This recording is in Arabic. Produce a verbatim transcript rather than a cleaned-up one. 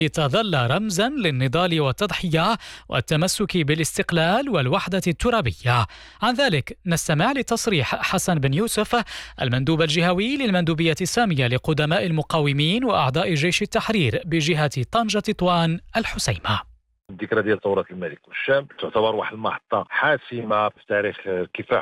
تظل رمزا للنضال والتضحية والتمسك بالاستقلال والوحدة الترابية. عن ذلك نستمع لتصريح حسن بن يوسف المندوب الجهوي للمندوبية السامية لقدماء المقاومين وأعضاء جيش التحرير بجهة طنجة تطوان الحسيمة. الذكرى ديال ثورة الملك والشام تعتبر واحد المحطة حاسمة في تاريخ كفاح